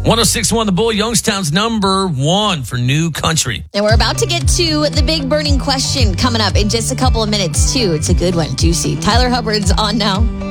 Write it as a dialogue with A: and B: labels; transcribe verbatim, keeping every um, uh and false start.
A: one oh six point one The Bull, Youngstown's number one for new country.
B: And we're about to get to the big burning question coming up in just a couple of minutes, too. It's a good one, juicy. Tyler Hubbard's on now.